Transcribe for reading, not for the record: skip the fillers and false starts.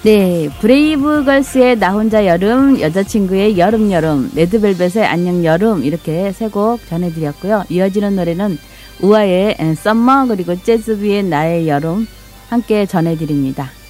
네, 브레이브걸스의 나 혼자 여름, 여자친구의 여름, 레드벨벳의 안녕 여름 이렇게 세 곡 전해드렸고요. 이어지는 노래는 우아의 썸머 그리고 재즈비의 나의 여름 함께 전해드립니다.